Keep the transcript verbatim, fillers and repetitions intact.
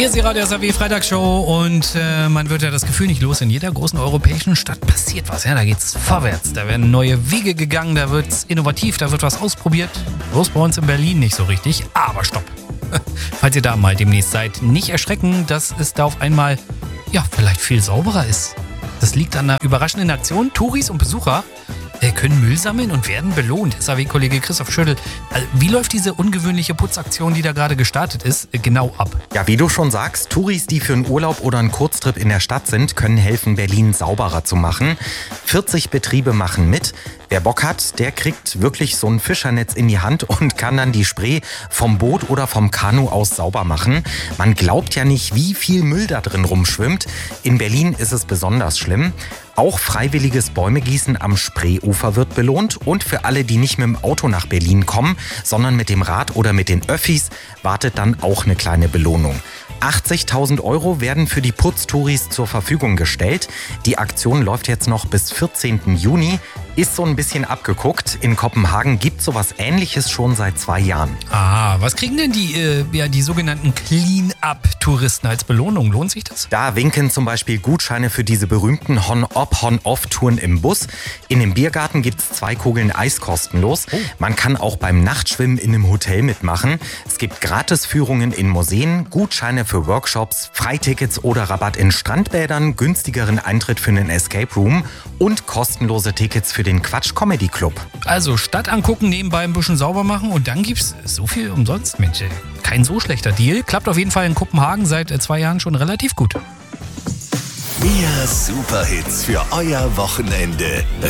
Hier ist die Radio S A W Freitagsshow und äh, man wird ja das Gefühl nicht los, in jeder großen europäischen Stadt passiert was. Ja, da geht's vorwärts, da werden neue Wege gegangen, da wird's innovativ, da wird was ausprobiert. Bloß bei uns in Berlin nicht so richtig, aber stopp. Falls ihr da mal demnächst seid, nicht erschrecken, dass es da auf einmal, ja, vielleicht viel sauberer ist. Das liegt an einer überraschenden Aktion. Touris und Besucher äh, können Müll sammeln und werden belohnt. S A W-Kollege Christoph Schöttl, also, wie läuft diese ungewöhnliche Putzaktion, die da gerade gestartet ist, äh, genau ab? Ja, wie du schon sagst, Touris, die für einen Urlaub oder einen Kurztrip in der Stadt sind, können helfen, Berlin sauberer zu machen. vierzig Betriebe machen mit. Wer Bock hat, der kriegt wirklich so ein Fischernetz in die Hand und kann dann die Spree vom Boot oder vom Kanu aus sauber machen. Man glaubt ja nicht, wie viel Müll da drin rumschwimmt. In Berlin ist es besonders schlimm. Auch freiwilliges Bäumegießen am Spreeufer wird belohnt. Und für alle, die nicht mit dem Auto nach Berlin kommen, sondern mit dem Rad oder mit den Öffis, wartet dann auch eine kleine Belohnung. achtzigtausend Euro werden für die Putztouris zur Verfügung gestellt. Die Aktion läuft jetzt noch bis vierzehnten Juni. Ist so ein bisschen abgeguckt. In Kopenhagen gibt sowas Ähnliches schon seit zwei Jahren. Ah, was kriegen denn die, äh, ja, die sogenannten Clean-Up-Touristen als Belohnung? Lohnt sich das? Da winken zum Beispiel Gutscheine für diese berühmten Hon-Op, Hon-Off-Touren im Bus. In dem Biergarten gibt es zwei Kugeln Eis kostenlos. Oh. Man kann auch beim Nachtschwimmen in einem Hotel mitmachen. Es gibt Gratisführungen in Museen, Gutscheine für Workshops, Freitickets oder Rabatt in Strandbädern, günstigeren Eintritt für einen Escape Room und kostenlose Tickets für den Quatsch Comedy Club. Also Stadt angucken, nebenbei ein bisschen sauber machen und dann gibt's so viel umsonst, Mensch. Kein so schlechter Deal. Klappt auf jeden Fall in Kopenhagen seit zwei Jahren schon relativ gut. Mehr Superhits für euer Wochenende.